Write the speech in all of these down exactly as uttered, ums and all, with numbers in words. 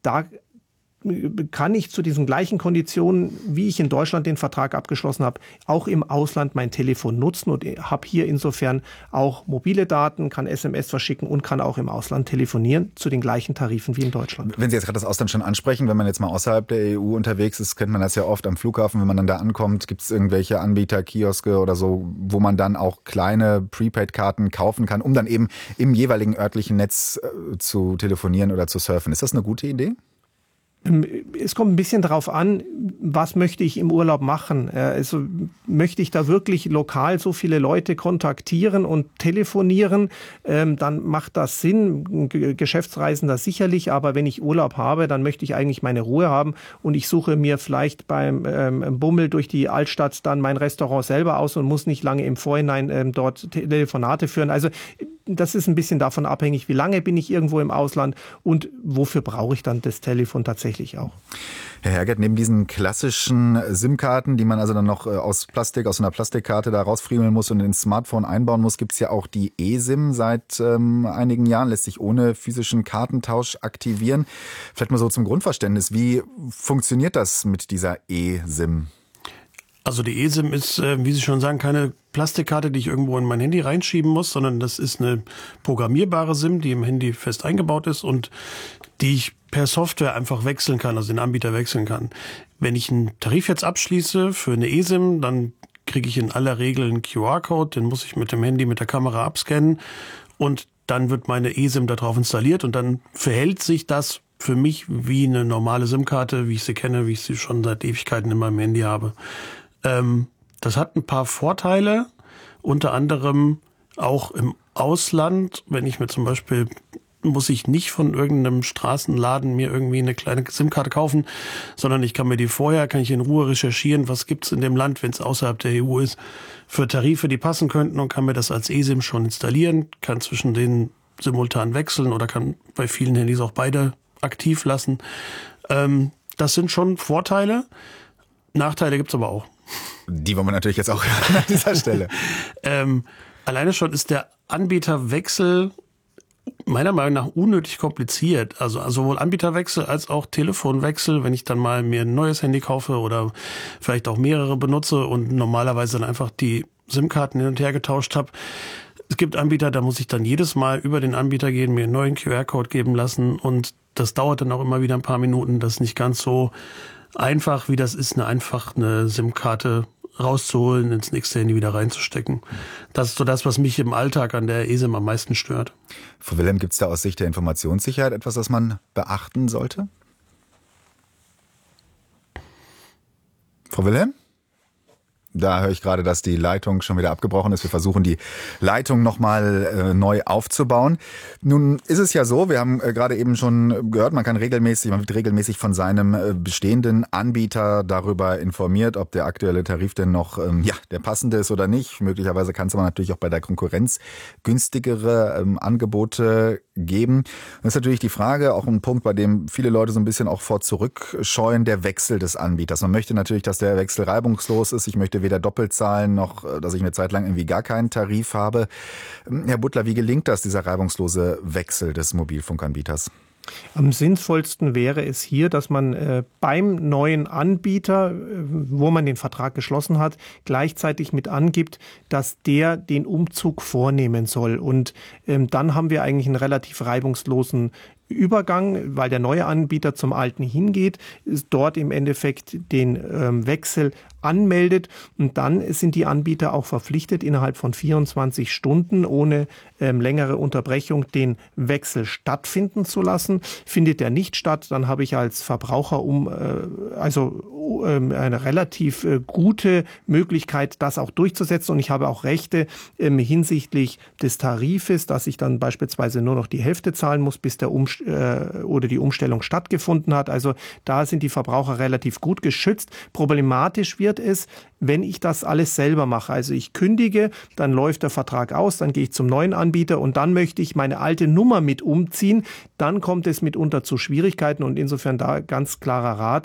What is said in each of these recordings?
da kann ich zu diesen gleichen Konditionen, wie ich in Deutschland den Vertrag abgeschlossen habe, auch im Ausland mein Telefon nutzen und habe hier insofern auch mobile Daten, kann S M S verschicken und kann auch im Ausland telefonieren zu den gleichen Tarifen wie in Deutschland. Wenn Sie jetzt gerade das Ausland schon ansprechen, wenn man jetzt mal außerhalb der E U unterwegs ist, kennt man das ja oft am Flughafen, wenn man dann da ankommt, gibt es irgendwelche Anbieter, Kioske oder so, wo man dann auch kleine Prepaid-Karten kaufen kann, um dann eben im jeweiligen örtlichen Netz äh, zu telefonieren oder zu surfen. Ist das eine gute Idee? Es kommt ein bisschen darauf an, was möchte ich im Urlaub machen. Also möchte ich da wirklich lokal so viele Leute kontaktieren und telefonieren, dann macht das Sinn. Geschäftsreisender sicherlich, aber wenn ich Urlaub habe, dann möchte ich eigentlich meine Ruhe haben und ich suche mir vielleicht beim Bummel durch die Altstadt dann mein Restaurant selber aus und muss nicht lange im Vorhinein dort Telefonate führen. Also das ist ein bisschen davon abhängig, wie lange bin ich irgendwo im Ausland und wofür brauche ich dann das Telefon tatsächlich auch. Herr Herget, neben diesen klassischen SIM-Karten, die man also dann noch aus Plastik, aus einer Plastikkarte da rausfriemeln muss und ins Smartphone einbauen muss, gibt es ja auch die eSIM seit ähm, einigen Jahren, lässt sich ohne physischen Kartentausch aktivieren. Vielleicht mal so zum Grundverständnis, wie funktioniert das mit dieser eSIM? Also die eSIM ist, wie Sie schon sagen, keine Plastikkarte, die ich irgendwo in mein Handy reinschieben muss, sondern das ist eine programmierbare SIM, die im Handy fest eingebaut ist und die ich per Software einfach wechseln kann, also den Anbieter wechseln kann. Wenn ich einen Tarif jetzt abschließe für eine eSIM, dann kriege ich in aller Regel einen Q R-Code, den muss ich mit dem Handy, mit der Kamera abscannen und dann wird meine eSIM da drauf installiert und dann verhält sich das für mich wie eine normale SIM-Karte, wie ich sie kenne, wie ich sie schon seit Ewigkeiten in meinem Handy habe. Ähm, das hat ein paar Vorteile, unter anderem auch im Ausland, wenn ich mir zum Beispiel, muss ich nicht von irgendeinem Straßenladen mir irgendwie eine kleine SIM-Karte kaufen, sondern ich kann mir die vorher, kann ich in Ruhe recherchieren, was gibt's in dem Land, wenn es außerhalb der E U ist, für Tarife, die passen könnten und kann mir das als eSIM schon installieren, kann zwischen denen simultan wechseln oder kann bei vielen Handys auch beide aktiv lassen. Ähm, das sind schon Vorteile. Nachteile gibt's aber auch. Die wollen wir natürlich jetzt auch an dieser Stelle. ähm, alleine schon ist der Anbieterwechsel meiner Meinung nach unnötig kompliziert. Also, also sowohl Anbieterwechsel als auch Telefonwechsel, wenn ich dann mal mir ein neues Handy kaufe oder vielleicht auch mehrere benutze und normalerweise dann einfach die SIM-Karten hin und her getauscht habe. Es gibt Anbieter, da muss ich dann jedes Mal über den Anbieter gehen, mir einen neuen Q R-Code geben lassen und das dauert dann auch immer wieder ein paar Minuten. Das ist nicht ganz so einfach, wie das ist, eine einfach eine SIM-Karte rauszuholen, ins nächste Handy wieder reinzustecken. Das ist so das, was mich im Alltag an der eSIM am meisten stört. Frau Wilhelm, gibt es da aus Sicht der Informationssicherheit etwas, das man beachten sollte? Frau Wilhelm? Da höre ich gerade, dass die Leitung schon wieder abgebrochen ist. Wir versuchen, die Leitung nochmal äh, neu aufzubauen. Nun ist es ja so, wir haben äh, gerade eben schon gehört, man kann regelmäßig, man wird regelmäßig von seinem äh, bestehenden Anbieter darüber informiert, ob der aktuelle Tarif denn noch ähm, ja, der passende ist oder nicht. Möglicherweise kann es aber natürlich auch bei der Konkurrenz günstigere ähm, Angebote geben. Das ist natürlich die Frage, auch ein Punkt, bei dem viele Leute so ein bisschen auch vor zurückscheuen, der Wechsel des Anbieters. Man möchte natürlich, dass der Wechsel reibungslos ist. Ich möchte weder doppelt zahlen, noch, dass ich eine Zeit lang irgendwie gar keinen Tarif habe. Herr Butler, wie gelingt das, dieser reibungslose Wechsel des Mobilfunkanbieters? Am sinnvollsten wäre es hier, dass man äh, beim neuen Anbieter, äh, wo man den Vertrag geschlossen hat, gleichzeitig mit angibt, dass der den Umzug vornehmen soll. Und ähm, dann haben wir eigentlich einen relativ reibungslosen Übergang, weil der neue Anbieter zum alten hingeht, ist dort im Endeffekt den ähm, Wechsel anmeldet und dann sind die Anbieter auch verpflichtet, innerhalb von vierundzwanzig Stunden ohne ähm, längere Unterbrechung den Wechsel stattfinden zu lassen. Findet der nicht statt, dann habe ich als Verbraucher um äh, also äh, eine relativ äh, gute Möglichkeit, das auch durchzusetzen und ich habe auch Rechte äh, hinsichtlich des Tarifes, dass ich dann beispielsweise nur noch die Hälfte zahlen muss, bis der Umstieg oder die Umstellung stattgefunden hat. Also da sind die Verbraucher relativ gut geschützt. Problematisch wird es, wenn ich das alles selber mache. Also ich kündige, dann läuft der Vertrag aus, dann gehe ich zum neuen Anbieter und dann möchte ich meine alte Nummer mit umziehen. Dann kommt es mitunter zu Schwierigkeiten und insofern da ganz klarer Rat.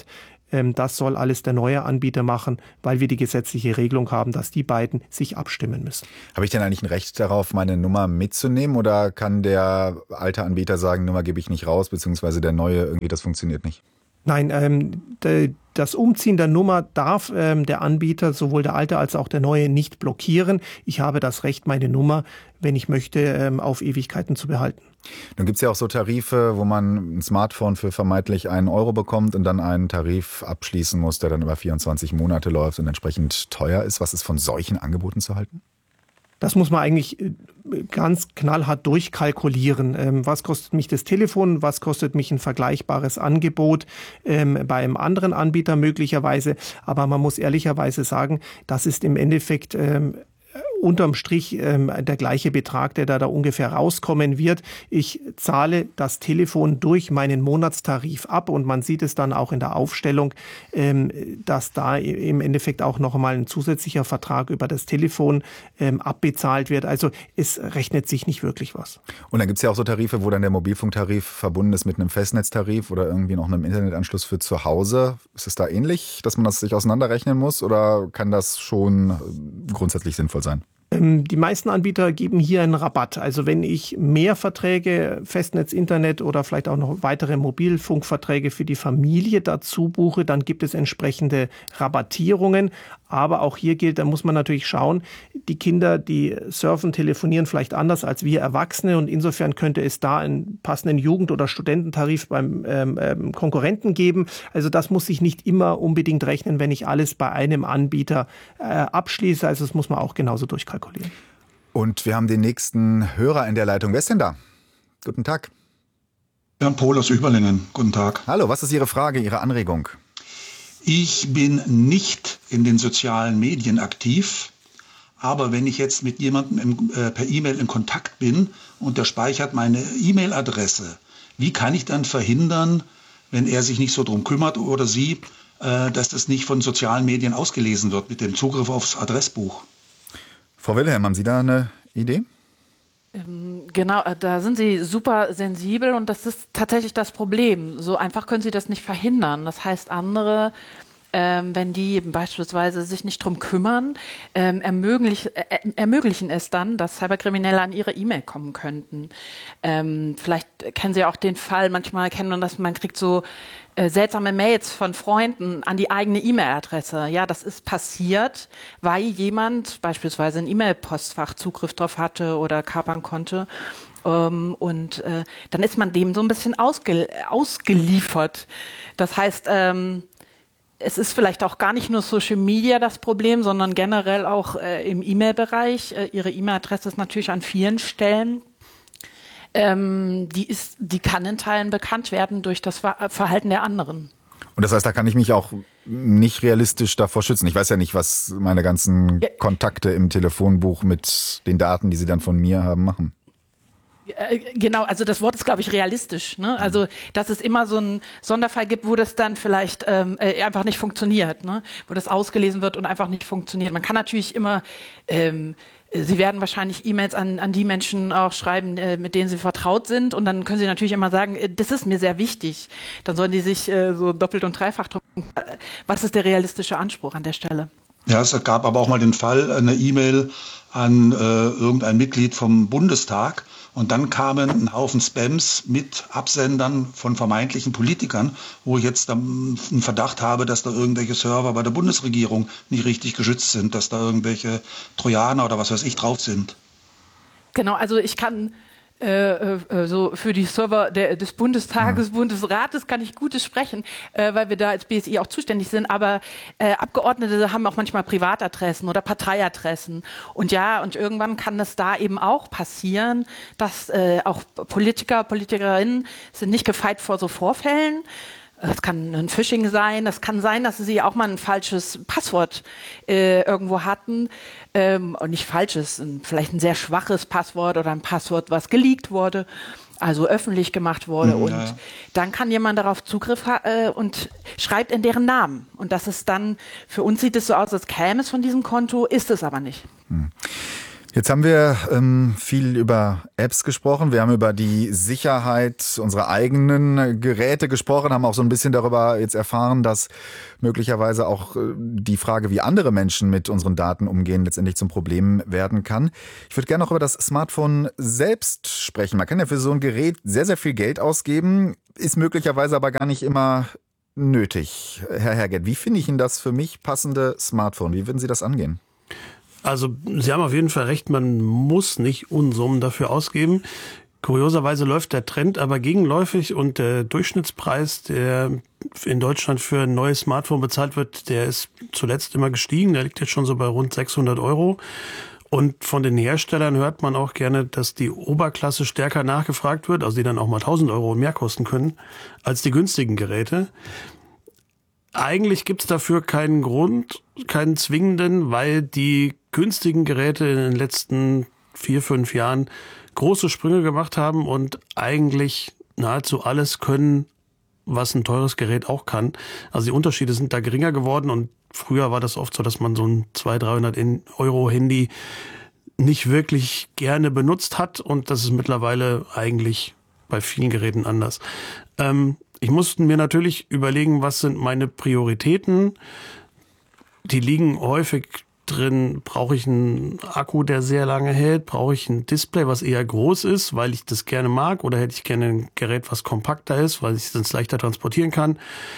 Ähm, das soll alles der neue Anbieter machen, weil wir die gesetzliche Regelung haben, dass die beiden sich abstimmen müssen. Habe ich denn eigentlich ein Recht darauf, meine Nummer mitzunehmen, oder kann der alte Anbieter sagen, Nummer gebe ich nicht raus, beziehungsweise der neue, irgendwie das funktioniert nicht? Nein, ähm, de, das Umziehen der Nummer darf ähm, der Anbieter, sowohl der alte als auch der neue, nicht blockieren. Ich habe das Recht, meine Nummer, wenn ich möchte, ähm, auf Ewigkeiten zu behalten. Nun gibt es ja auch so Tarife, wo man ein Smartphone für vermeintlich einen Euro bekommt und dann einen Tarif abschließen muss, der dann über vierundzwanzig Monate läuft und entsprechend teuer ist. Was ist von solchen Angeboten zu halten? Das muss man eigentlich ganz knallhart durchkalkulieren. Ähm, was kostet mich das Telefon? Was kostet mich ein vergleichbares Angebot ähm, bei einem anderen Anbieter möglicherweise? Aber man muss ehrlicherweise sagen, das ist im Endeffekt ähm, unterm Strich ähm, der gleiche Betrag, der da, da ungefähr rauskommen wird. Ich zahle das Telefon durch meinen Monatstarif ab und man sieht es dann auch in der Aufstellung, ähm, dass da im Endeffekt auch noch einmal ein zusätzlicher Vertrag über das Telefon ähm, abbezahlt wird. Also es rechnet sich nicht wirklich was. Und dann gibt es ja auch so Tarife, wo dann der Mobilfunktarif verbunden ist mit einem Festnetztarif oder irgendwie noch einem Internetanschluss für zu Hause. Ist es da ähnlich, dass man das sich auseinanderrechnen muss, oder kann das schon grundsätzlich sinnvoll sein? Die meisten Anbieter geben hier einen Rabatt. Also wenn ich mehr Verträge, Festnetz, Internet oder vielleicht auch noch weitere Mobilfunkverträge für die Familie dazu buche, dann gibt es entsprechende Rabattierungen. Aber auch hier gilt, da muss man natürlich schauen, die Kinder, die surfen, telefonieren vielleicht anders als wir Erwachsene. Und insofern könnte es da einen passenden Jugend- oder Studententarif beim ähm, ähm, Konkurrenten geben. Also das muss sich nicht immer unbedingt rechnen, wenn ich alles bei einem Anbieter äh, abschließe. Also das muss man auch genauso durchkalkulieren. Und wir haben den nächsten Hörer in der Leitung. Wer ist denn da? Guten Tag. Jan Pohl aus Überlingen. Guten Tag. Hallo, was ist Ihre Frage, Ihre Anregung? Ich bin nicht in den sozialen Medien aktiv, aber wenn ich jetzt mit jemandem im, äh, per E-Mail in Kontakt bin und der speichert meine E-Mail-Adresse, wie kann ich dann verhindern, wenn er sich nicht so drum kümmert oder sie, äh, dass das nicht von sozialen Medien ausgelesen wird mit dem Zugriff aufs Adressbuch? Frau Wilhelm, haben Sie da eine Idee? Genau, da sind Sie super sensibel und das ist tatsächlich das Problem. So einfach können Sie das nicht verhindern. Das heißt, andere, ähm, wenn die beispielsweise sich nicht drum kümmern, ähm, ermöglich, äh, ermöglichen es dann, dass Cyberkriminelle an ihre E-Mail kommen könnten. Ähm, vielleicht kennen Sie auch den Fall, manchmal kennt man das, man kriegt so äh, seltsame Mails von Freunden an die eigene E-Mail-Adresse. Ja, das ist passiert, weil jemand beispielsweise ein E-Mail-Postfach Zugriff drauf hatte oder kapern konnte. Ähm, und äh, dann ist man dem so ein bisschen ausge ausgeliefert. Das heißt, ähm, es ist vielleicht auch gar nicht nur Social Media das Problem, sondern generell auch äh, im E-Mail-Bereich. Äh, Ihre E-Mail-Adresse ist natürlich an vielen Stellen. Ähm, die ist, die kann in Teilen bekannt werden durch das Verhalten der anderen. Und das heißt, da kann ich mich auch nicht realistisch davor schützen. Ich weiß ja nicht, was meine ganzen ja. Kontakte im Telefonbuch mit den Daten, die sie dann von mir haben, machen. Genau, also das Wort ist, glaube ich, realistisch. Ne? Also, dass es immer so einen Sonderfall gibt, wo das dann vielleicht ähm, einfach nicht funktioniert, ne? Wo das ausgelesen wird und einfach nicht funktioniert. Man kann natürlich immer, ähm, Sie werden wahrscheinlich E-Mails an, an die Menschen auch schreiben, äh, mit denen Sie vertraut sind, und dann können Sie natürlich immer sagen, äh, das ist mir sehr wichtig. Dann sollen die sich äh, so doppelt und dreifach drücken. Was ist der realistische Anspruch an der Stelle? Ja, es gab aber auch mal den Fall, eine E-Mail an äh, irgendein Mitglied vom Bundestag. Und dann kamen ein Haufen Spams mit Absendern von vermeintlichen Politikern, wo ich jetzt einen Verdacht habe, dass da irgendwelche Server bei der Bundesregierung nicht richtig geschützt sind, dass da irgendwelche Trojaner oder was weiß ich drauf sind. Genau, also ich kann äh, äh, so für die Server der, des Bundestages, ja. Bundesrates kann ich Gutes sprechen, äh, weil wir da als B S I auch zuständig sind. Aber äh, Abgeordnete haben auch manchmal Privatadressen oder Parteiadressen. Und ja, und irgendwann kann es da eben auch passieren, dass äh, auch Politiker, Politikerinnen sind nicht gefeit vor so Vorfällen. Das kann ein Phishing sein, das kann sein, dass sie auch mal ein falsches Passwort äh, irgendwo hatten. Ähm, und nicht falsches, ein, vielleicht ein sehr schwaches Passwort oder ein Passwort, was geleakt wurde, also öffentlich gemacht wurde. Mhm, und ja. Dann kann jemand darauf Zugriff haben äh, und schreibt in deren Namen. Und das ist dann, für uns sieht es so aus, als käme es von diesem Konto, ist es aber nicht. Mhm. Jetzt haben wir ähm, viel über Apps gesprochen. Wir haben über die Sicherheit unserer eigenen Geräte gesprochen, haben auch so ein bisschen darüber jetzt erfahren, dass möglicherweise auch äh, die Frage, wie andere Menschen mit unseren Daten umgehen, letztendlich zum Problem werden kann. Ich würde gerne noch über das Smartphone selbst sprechen. Man kann ja für so ein Gerät sehr, sehr viel Geld ausgeben, ist möglicherweise aber gar nicht immer nötig. Herr Herget, wie finde ich Ihnen das für mich passende Smartphone? Wie würden Sie das angehen? Also Sie haben auf jeden Fall recht, man muss nicht Unsummen dafür ausgeben. Kurioserweise läuft der Trend aber gegenläufig und der Durchschnittspreis, der in Deutschland für ein neues Smartphone bezahlt wird, der ist zuletzt immer gestiegen. Der liegt jetzt schon so bei rund sechshundert Euro. Und von den Herstellern hört man auch gerne, dass die Oberklasse stärker nachgefragt wird, also die dann auch mal tausend Euro mehr kosten können, als die günstigen Geräte. Eigentlich gibt's dafür keinen Grund, keinen zwingenden, weil die günstigen Geräte in den letzten vier, fünf Jahren große Sprünge gemacht haben und eigentlich nahezu alles können, was ein teures Gerät auch kann. Also die Unterschiede sind da geringer geworden und früher war das oft so, dass man so ein zweihundert, dreihundert Euro Handy nicht wirklich gerne benutzt hat und das ist mittlerweile eigentlich bei vielen Geräten anders. Ähm, Ich musste mir natürlich überlegen, was sind meine Prioritäten. Die liegen häufig drin, brauche ich einen Akku, der sehr lange hält, brauche ich ein Display, was eher groß ist, weil ich das gerne mag, oder hätte ich gerne ein Gerät, was kompakter ist, weil ich es sonst leichter transportieren kann.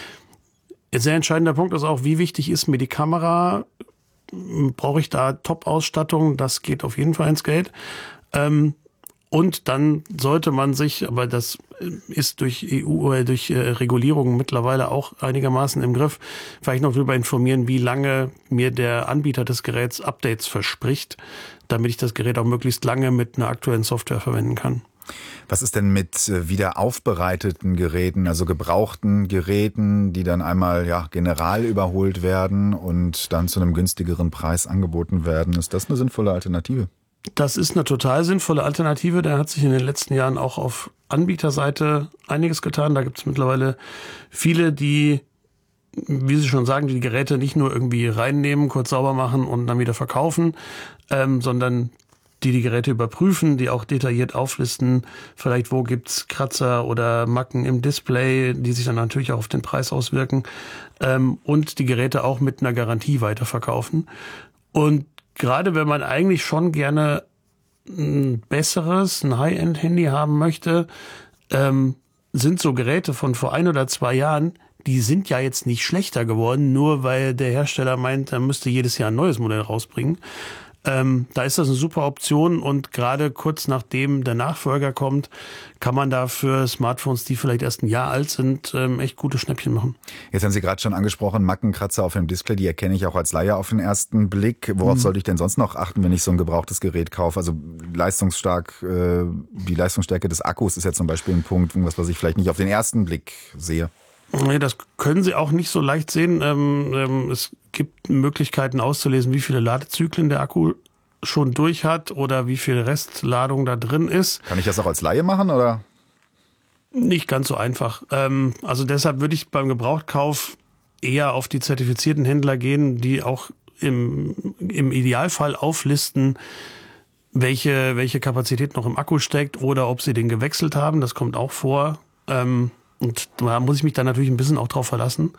Ein sehr entscheidender Punkt ist auch, wie wichtig ist mir die Kamera? Brauche ich da Top-Ausstattung? Das geht auf jeden Fall ins Geld. Ähm, Und dann sollte man sich, aber das ist durch E U oder durch äh, Regulierungen mittlerweile auch einigermaßen im Griff, vielleicht noch darüber informieren, wie lange mir der Anbieter des Geräts Updates verspricht, damit ich das Gerät auch möglichst lange mit einer aktuellen Software verwenden kann. Was ist denn mit wieder aufbereiteten Geräten, also gebrauchten Geräten, die dann einmal ja general überholt werden und dann zu einem günstigeren Preis angeboten werden? Ist das eine sinnvolle Alternative? Das ist eine total sinnvolle Alternative. Da hat sich in den letzten Jahren auch auf Anbieterseite einiges getan. Da gibt es mittlerweile viele, die, wie Sie schon sagen, die Geräte nicht nur irgendwie reinnehmen, kurz sauber machen und dann wieder verkaufen, ähm, sondern die die Geräte überprüfen, die auch detailliert auflisten, vielleicht wo gibt's Kratzer oder Macken im Display, die sich dann natürlich auch auf den Preis auswirken, ähm, und die Geräte auch mit einer Garantie weiterverkaufen. Und gerade wenn man eigentlich schon gerne ein besseres, ein High-End-Handy haben möchte, ähm, sind so Geräte von vor ein oder zwei Jahren, die sind ja jetzt nicht schlechter geworden, nur weil der Hersteller meint, er müsste jedes Jahr ein neues Modell rausbringen. Ähm, da ist das eine super Option und gerade kurz nachdem der Nachfolger kommt, kann man da für Smartphones, die vielleicht erst ein Jahr alt sind, ähm, echt gute Schnäppchen machen. Jetzt haben Sie gerade schon angesprochen, Mackenkratzer auf dem Display, die erkenne ich auch als Laie auf den ersten Blick. Worauf hm. sollte ich denn sonst noch achten, wenn ich so ein gebrauchtes Gerät kaufe? Also leistungsstark, äh, die Leistungsstärke des Akkus ist ja zum Beispiel ein Punkt, was, was ich vielleicht nicht auf den ersten Blick sehe. Nee, das können Sie auch nicht so leicht sehen. Ähm, ähm, es gibt Möglichkeiten auszulesen, wie viele Ladezyklen der Akku schon durch hat oder wie viel Restladung da drin ist. Kann ich das auch als Laie machen, oder? Nicht ganz so einfach. Ähm, also deshalb würde ich beim Gebrauchtkauf eher auf die zertifizierten Händler gehen, die auch im, im Idealfall auflisten, welche, welche Kapazität noch im Akku steckt oder ob sie den gewechselt haben. Das kommt auch vor. Ähm, Und da muss ich mich dann natürlich ein bisschen auch drauf verlassen.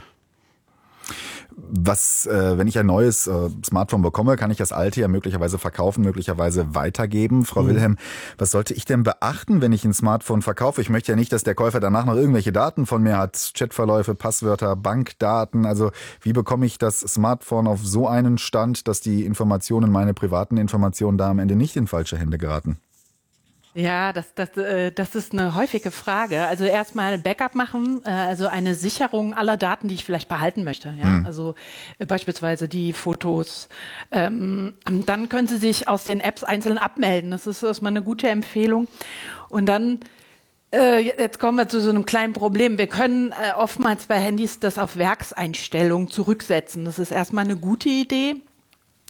Was, äh, wenn ich ein neues äh, Smartphone bekomme, kann ich das alte ja möglicherweise verkaufen, möglicherweise weitergeben. Frau mhm. Wilhelm, was sollte ich denn beachten, wenn ich ein Smartphone verkaufe? Ich möchte ja nicht, dass der Käufer danach noch irgendwelche Daten von mir hat, Chatverläufe, Passwörter, Bankdaten. Also wie bekomme ich das Smartphone auf so einen Stand, dass die Informationen, meine privaten Informationen da am Ende nicht in falsche Hände geraten? Ja, das, das, äh, das ist eine häufige Frage. Also erstmal Backup machen, äh, also eine Sicherung aller Daten, die ich vielleicht behalten möchte. Ja? Hm. Also äh, beispielsweise die Fotos. Ähm, dann können Sie sich aus den Apps einzeln abmelden. Das ist erstmal eine gute Empfehlung. Und dann, äh, jetzt kommen wir zu so einem kleinen Problem. Wir können äh, oftmals bei Handys das auf Werkseinstellungen zurücksetzen. Das ist erstmal eine gute Idee.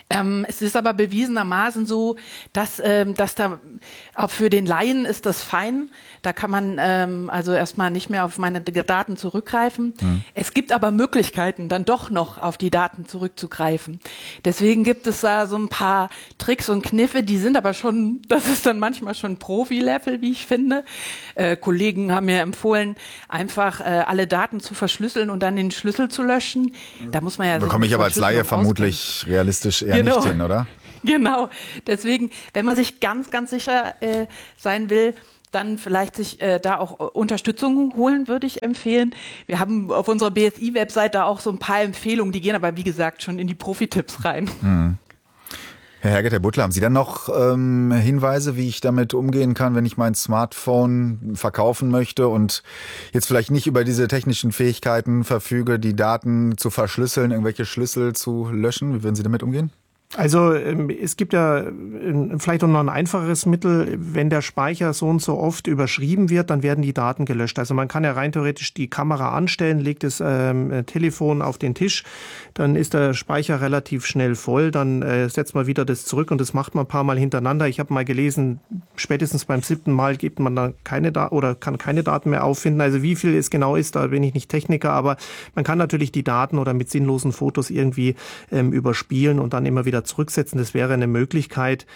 Ähm, es ist aber bewiesenermaßen so, dass, ähm, dass da auch für den Laien ist das fein. Da kann man ähm, also erstmal nicht mehr auf meine Daten zurückgreifen. Mhm. Es gibt aber Möglichkeiten, dann doch noch auf die Daten zurückzugreifen. Deswegen gibt es da so ein paar Tricks und Kniffe, die sind aber schon, das ist dann manchmal schon Profi-Level, wie ich finde. Äh, Kollegen haben mir empfohlen, einfach äh, alle Daten zu verschlüsseln und dann den Schlüssel zu löschen. Da muss man ja bekomme ich aber als Laie vermutlich realistisch eher genau. nicht hin, oder? Genau. Deswegen, wenn man sich ganz, ganz sicher äh, sein will, dann vielleicht sich äh, da auch Unterstützung holen, würde ich empfehlen. Wir haben auf unserer B S I-Webseite auch so ein paar Empfehlungen, die gehen aber, wie gesagt, schon in die Profi-Tipps rein. Hm. Herr Herget, Herr Butler, haben Sie dann noch ähm, Hinweise, wie ich damit umgehen kann, wenn ich mein Smartphone verkaufen möchte und jetzt vielleicht nicht über diese technischen Fähigkeiten verfüge, die Daten zu verschlüsseln, irgendwelche Schlüssel zu löschen? Wie würden Sie damit umgehen? Also es gibt ja vielleicht auch noch ein einfacheres Mittel, wenn der Speicher so und so oft überschrieben wird, dann werden die Daten gelöscht. Also man kann ja rein theoretisch die Kamera anstellen, legt das ähm, Telefon auf den Tisch, dann ist der Speicher relativ schnell voll, dann äh, setzt man wieder das zurück und das macht man ein paar Mal hintereinander. Ich habe mal gelesen, spätestens beim siebten Mal gibt man dann keine Daten oder kann keine Daten mehr auffinden. Also wie viel es genau ist, da bin ich nicht Techniker, aber man kann natürlich die Daten oder mit sinnlosen Fotos irgendwie ähm, überspielen und dann immer wieder zurücksetzen. Das wäre eine Möglichkeit.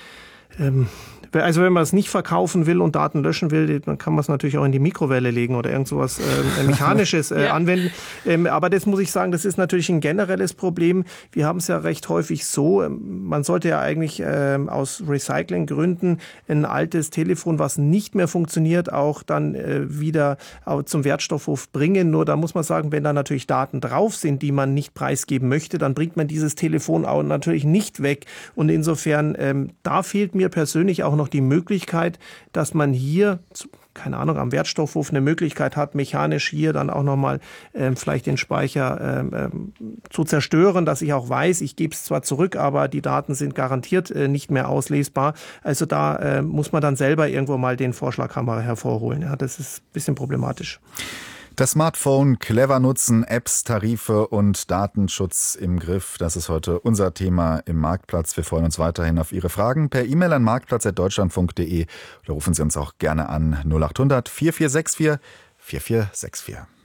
Also wenn man es nicht verkaufen will und Daten löschen will, dann kann man es natürlich auch in die Mikrowelle legen oder irgend sowas äh, Mechanisches äh, ja. anwenden. Ähm, aber das muss ich sagen, das ist natürlich ein generelles Problem. Wir haben es ja recht häufig so, man sollte ja eigentlich äh, aus Recyclinggründen ein altes Telefon, was nicht mehr funktioniert, auch dann äh, wieder zum Wertstoffhof bringen. Nur da muss man sagen, wenn da natürlich Daten drauf sind, die man nicht preisgeben möchte, dann bringt man dieses Telefon auch natürlich nicht weg. Und insofern, ähm, da fehlt mir persönlich auch noch die Möglichkeit, dass man hier, keine Ahnung, am Wertstoffhof eine Möglichkeit hat, mechanisch hier dann auch nochmal ähm, vielleicht den Speicher ähm, zu zerstören, dass ich auch weiß, ich gebe es zwar zurück, aber die Daten sind garantiert äh, nicht mehr auslesbar. Also da äh, muss man dann selber irgendwo mal den Vorschlaghammer hervorholen. Ja, das ist ein bisschen problematisch. Das Smartphone clever nutzen, Apps, Tarife und Datenschutz im Griff. Das ist heute unser Thema im Marktplatz. Wir freuen uns weiterhin auf Ihre Fragen per E-Mail an marktplatz punkt deutschlandfunk punkt de oder rufen Sie uns auch gerne an null acht hundert vier vier sechs vier vier vier sechs vier.